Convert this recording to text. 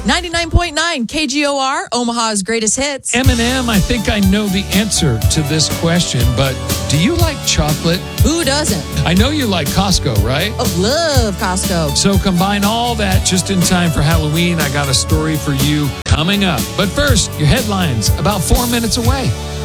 99.9 KGOR, Omaha's greatest hits. Eminem, I think I know the answer to this question, but do you like chocolate? Who doesn't? I know you like Costco, right? Oh, love Costco. So combine all that just in time for Halloween. I got a story for you coming up. But first, your headlines about 4 minutes away.